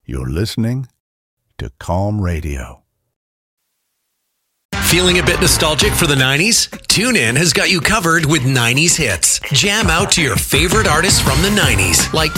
You're listening to Calm Radio. Feeling a bit nostalgic for the 90s? TuneIn has got you covered with 90s hits. Jam out to your favorite artists from the 90s, like